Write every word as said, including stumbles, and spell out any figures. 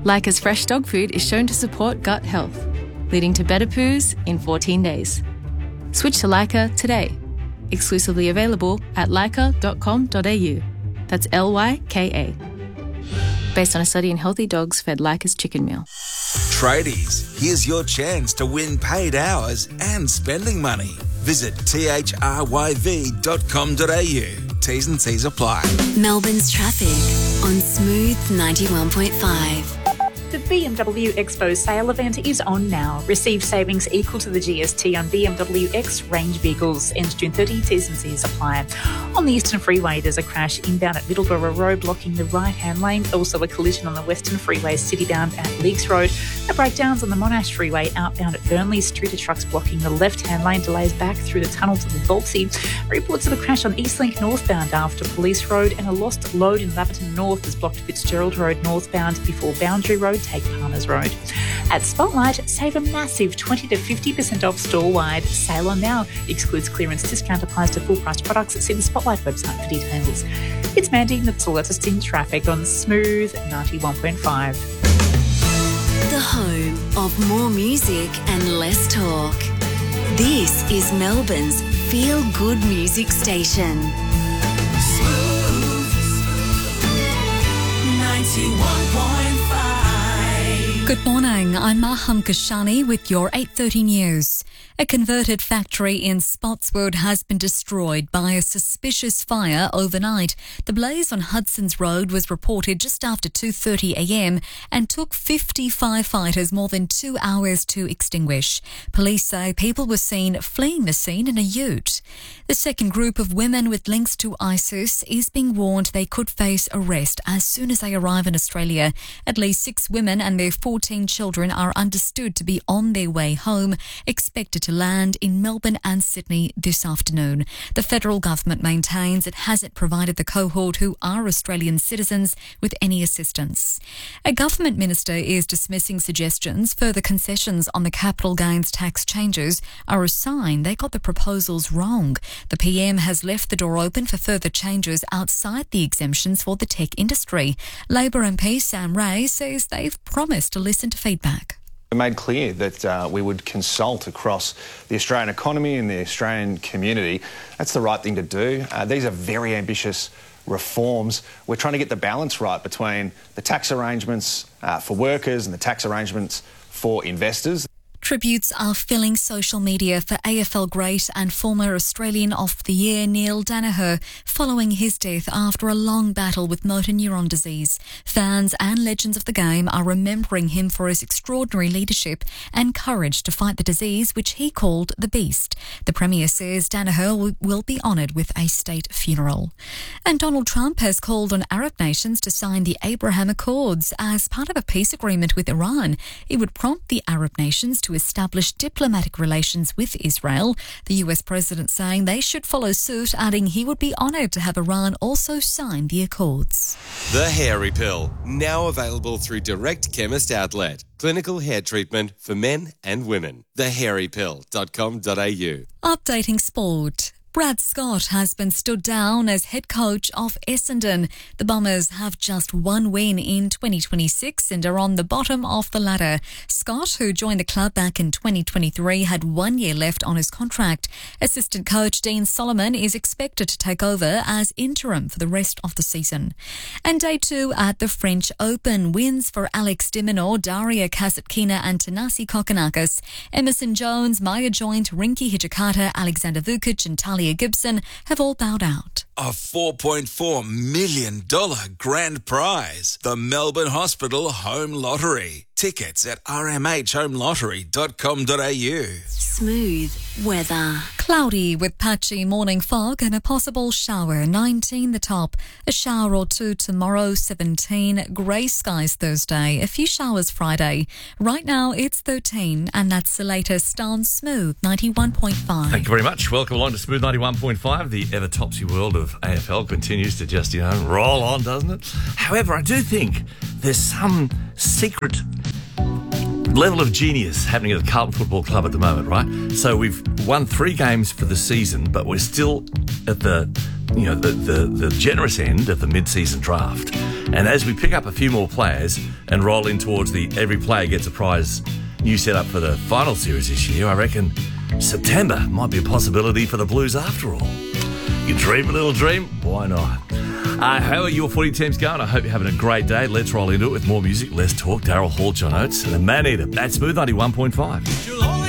Lyca's fresh dog food is shown to support gut health, leading to better poos in fourteen days. Switch to Lyca today. Exclusively available at lyca dot com dot a u. That's L Y K A. Based on a study in healthy dogs fed Lyca's chicken meal. Tradies, here's your chance to win paid hours and spending money. Visit t h r y v dot com dot a u. T's and C's apply. Melbourne's traffic on Smooth ninety-one point five. The B M W Expo sale event is on now. Receive savings equal to the G S T on B M W X range vehicles. Ends June thirtieth, T's and C's apply. On the Eastern Freeway, there's a crash inbound at Middleborough Road, blocking the right-hand lane. Also a collision on the Western Freeway, citybound at Leakes Road. The breakdowns on the Monash Freeway, outbound at Burnley. Street of trucks blocking the left-hand lane. Delays back through the tunnel to the Voltsy. Reports of a crash on Eastlink northbound after Police Road, and a lost load in Laverton North has blocked Fitzgerald Road northbound before Boundary Road. Take Palmer's Road. At Spotlight, save a massive twenty to fifty percent off store-wide. Sale on now. Excludes clearance discount, applies to full-price products. See the Spotlight website for details. It's Mandy, that's all that's in traffic on Smooth ninety-one point five. The home of more music and less talk. This is Melbourne's feel-good music station. Smooth ninety-one point five. Good morning, I'm Maham Kashani with your eight thirty news. A converted factory in Spotswood has been destroyed by a suspicious fire overnight. The blaze on Hudson's Road was reported just after two thirty a m and took fifty firefighters more than two hours to extinguish. Police say people were seen fleeing the scene in a ute. The second group of women with links to ISIS is being warned they could face arrest as soon as they arrive in Australia. At least six women and their fourteen children are understood to be on their way home, expected to land in Melbourne and Sydney this afternoon. The federal government maintains it hasn't provided the cohort, who are Australian citizens, with any assistance. A government minister is dismissing suggestions further concessions on the capital gains tax changes are a sign they got the proposals wrong. The P M has left the door open for further changes outside the exemptions for the tech industry. Labor M P Sam Ray says they've promised to listen to feedback. We made clear that uh, we would consult across the Australian economy and the Australian community. That's the right thing to do. Uh, these are very ambitious reforms. We're trying to get the balance right between the tax arrangements uh, for workers and the tax arrangements for investors. Tributes are filling social media for A F L great and former Australian of the Year Neil Daniher following his death after a long battle with motor neuron disease. Fans and legends of the game are remembering him for his extraordinary leadership and courage to fight the disease, which he called the Beast. The Premier says Daniher will be honoured with a state funeral. And Donald Trump has called on Arab nations to sign the Abraham Accords as part of a peace agreement with Iran. It would prompt the Arab nations to establish diplomatic relations with Israel. The U S president saying they should follow suit, adding he would be honoured to have Iran also sign the accords. The Hairy Pill, now available through Direct Chemist Outlet. Clinical hair treatment for men and women. the hairy pill dot com dot a u. Updating sport. Brad Scott has been stood down as head coach of Essendon. The Bombers have just one win in twenty twenty-six and are on the bottom of the ladder. Scott, who joined the club back in twenty twenty-three, had one year left on his contract. Assistant coach Dean Solomon is expected to take over as interim for the rest of the season. And day two at the French Open. Wins for Alex de Minaur, Daria Kasatkina and Thanasi Kokkinakis. Emerson Jones, Maya Joint, Rinky Hijikata, Alexander Vukic and Talia Gibson have all bowed out. A four point four million dollars grand prize. The Melbourne Hospital Home Lottery. Tickets at r m h home lottery dot com dot a u. Smooth weather. Cloudy with patchy morning fog and a possible shower. nineteen the top. A shower or two tomorrow. seventeen. Grey skies Thursday. A few showers Friday. Right now it's thirteen, and that's the latest on Smooth ninety-one point five. Thank you very much. Welcome along to Smooth ninety-one point five. The ever topsy world of A F L continues to just, you know, roll on, doesn't it? However, I do think there's some secret level of genius happening at the Carlton Football Club at the moment, right? So we've won three games for the season, but we're still at the you know, the, the, the generous end of the mid-season draft. And as we pick up a few more players and roll in towards the every player gets a prize new setup for the final series this year, I reckon September might be a possibility for the Blues after all. You dream a little dream, why not? Uh, how are your footy teams going? I hope you're having a great day. Let's roll into it with more music, less talk. Daryl Hall, John Oates, and the man eater. That's Smooth ninety-one point five.